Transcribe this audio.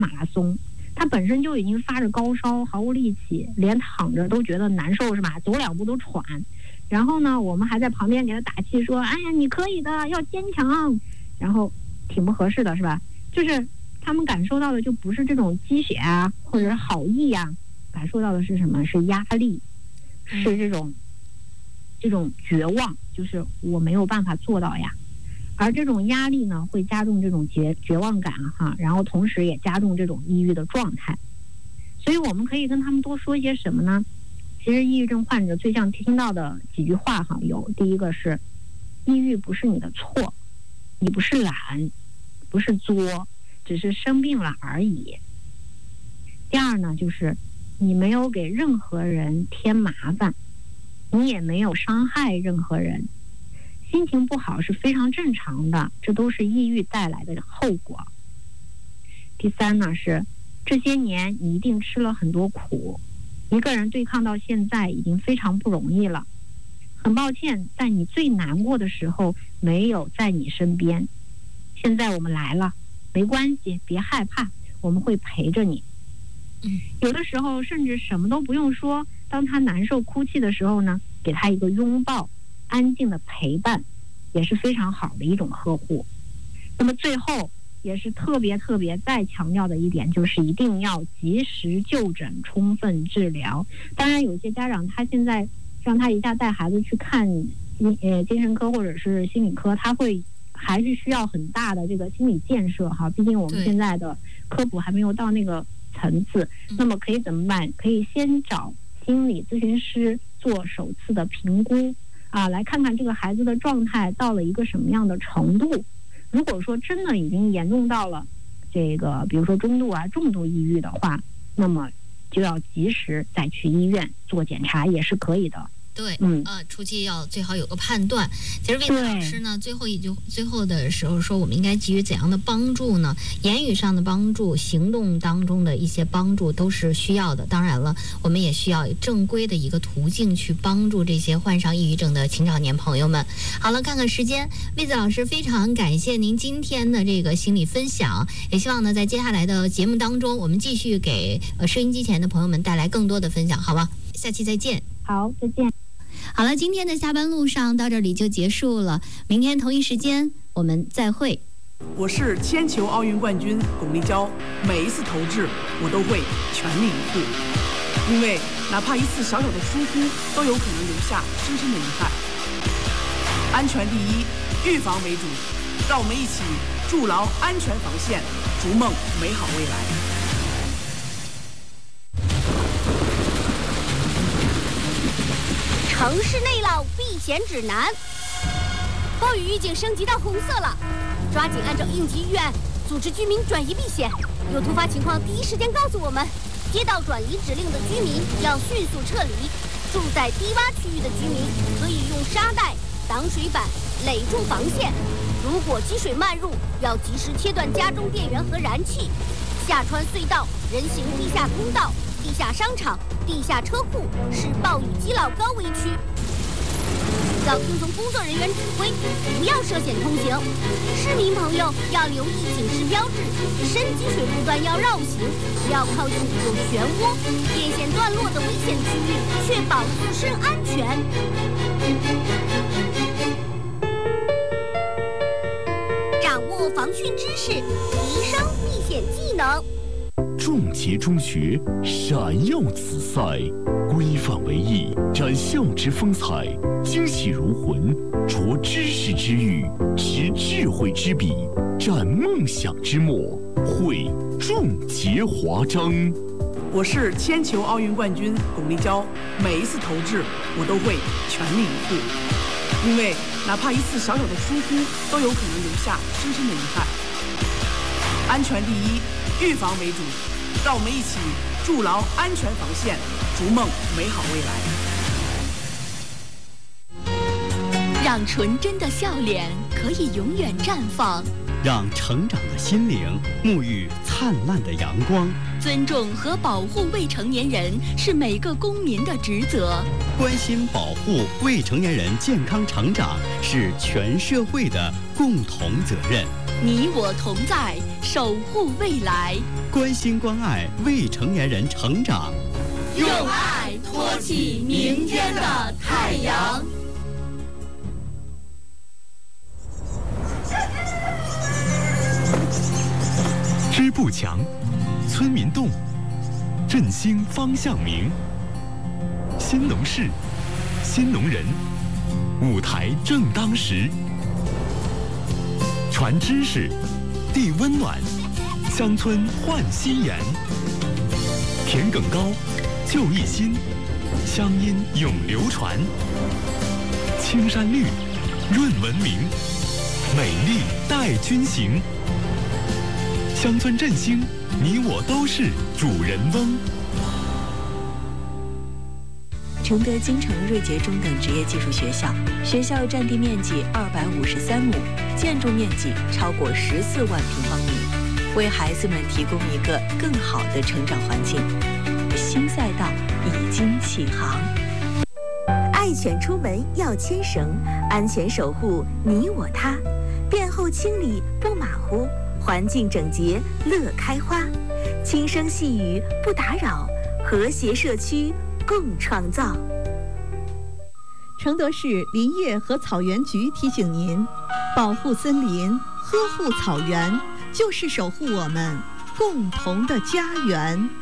马拉松，他本身就已经发着高烧，毫无力气，连躺着都觉得难受，是吧？走2步都喘。然后呢，我们还在旁边给他打气，说：“哎呀，你可以的，要坚强。”然后挺不合适的，是吧？就是他们感受到的就不是这种鸡血啊，或者是好意啊，感受到的是什么？是压力，是这种绝望，就是我没有办法做到呀。而这种压力呢，会加重这种绝望感哈，然后同时也加重这种抑郁的状态。所以我们可以跟他们多说一些什么呢？其实抑郁症患者最想听到的几句话哈，第一个是，抑郁不是你的错，你不是懒，不是作，只是生病了而已。第二呢，就是你没有给任何人添麻烦，你也没有伤害任何人，心情不好是非常正常的，这都是抑郁带来的后果。第三呢，是这些年你一定吃了很多苦，一个人对抗到现在已经非常不容易了，很抱歉在你最难过的时候没有在你身边，现在我们来了，没关系，别害怕，我们会陪着你。有的时候甚至什么都不用说，当他难受哭泣的时候呢，给他一个拥抱，安静的陪伴，也是非常好的一种呵护。那么最后也是特别再强调的一点，就是一定要及时就诊，充分治疗。当然有些家长他现在让他一下带孩子去看精神科或者是心理科，他会还是需要很大的这个心理建设哈，毕竟我们现在的科普还没有到那个层次。那么可以怎么办？可以先找心理咨询师做首次的评估啊，来看看这个孩子的状态到了一个什么样的程度。如果说真的已经严重到了这个比如说中度啊重度抑郁的话，那么就要及时再去医院做检查也是可以的。 对，初期要最好有个判断。其实魏子老师呢，最后的时候说，我们应该给予怎样的帮助呢？言语上的帮助，行动当中的一些帮助都是需要的。当然了，我们也需要正规的一个途径去帮助这些患上抑郁症的青少年朋友们。好了，看看时间，魏子老师非常感谢您今天的这个心理分享，也希望呢在接下来的节目当中，我们继续给收音机前的朋友们带来更多的分享，好吧？下期再见。 好，再见。 好了，今天的下班路上到这里就结束了，明天同一时间我们再会。 我是铅球奥运冠军巩立姣，每一次投掷我都会全力以赴，因为哪怕一次小小的疏忽都有可能留下深深的遗憾。安全第一，预防为主，让我们一起筑牢安全防线，逐梦美好未来。 城市内涝避险指南，暴雨预警升级到红色了，抓紧按照应急预案组织居民转移避险，有突发情况第一时间告诉我们。接到转移指令的居民要迅速撤离，住在低洼区域的居民可以用沙袋、挡水板垒住防线。如果积水漫入，要及时切断家中电源和燃气。下穿隧道、人行地下通道、地下商场、地下车库是暴雨积涝高危区，要听从工作人员指挥，不要涉险通行。市民朋友要留意警示标志，深积水路段要绕行，不要靠近有漩涡、电线断落的危险区域，确保自身安全。掌握防汛知识，提升避险技能。 重捷中学闪耀紫赛，规范为艺，展校之风采，精细如魂，着知识之玉，执智慧之笔，展梦想之墨，绘重捷华章。 我是铅球奥运冠军巩立姣，每一次投掷我都会全力以赴，因为哪怕一次小小的疏忽都有可能留下深深的遗憾。安全第一，预防为主，让我们一起筑牢安全防线，逐梦美好未来。 让纯真的笑脸可以永远绽放， 让成长的心灵沐浴灿烂的阳光。 尊重和保护未成年人是每个公民的职责， 关心保护未成年人健康成长是全社会的共同责任。 你我同在，守护未来， 关心关爱未成年人成长， 用爱托起明天的太阳。 支部强，村民动，振兴方向明。新农事，新农人，舞台正当时。传知识，递温暖，乡村焕新颜。田埂高，就一心，乡音永流传。青山绿，润文明，美丽带军行。乡村振兴，你我都是主人翁。 承德金城瑞杰中等职业技术学校，学校占地面积253亩，建筑面积超过14万平方米，为孩子们提供一个更好的成长环境。新赛道已经起航。 爱犬出门要牵绳，安全守护你我他，便后清理不马虎，环境整洁乐开花，轻声细语不打扰，和谐社区共创造。 承德市林业和草原局提醒您，保护森林，呵护草原，就是守护我们共同的家园。